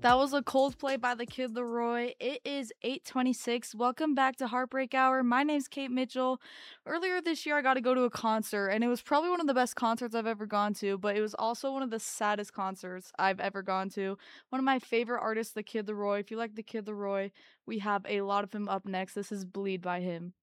That was a Coldplay by the Kid Laroi. It is 8:26. Welcome back to Heartbreak Hour. My name's Kate Mitchell. Earlier this year I got to go to a concert and it was probably one of the best concerts I've ever gone to, but it was also one of the saddest concerts I've ever gone to. One of my favorite artists, the Kid Laroi. If you like the Kid Laroi, we have a lot of him up next. This is Bleed by him.